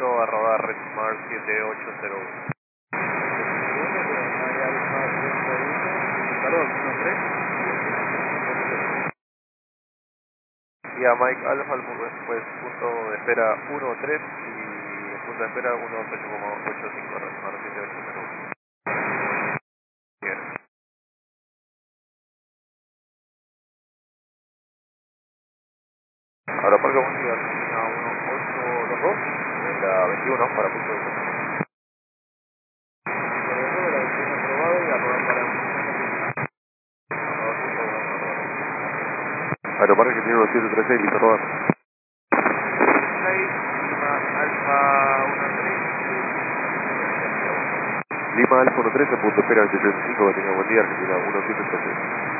punto a rodar Redmar 7801. Y a Mike Alfa, pues punto de espera 13 y punto de espera 18,85 Redmar 7801. Bien. Aeroparque Bolívar, Argentina 1822, en la 21 para punto de espera. Aeroparque que tiene 1736, listo, rodar. 6, Alfa 13. Lima Alfa 13, punto espera 2885, que tenga buen día, Argentina 1736.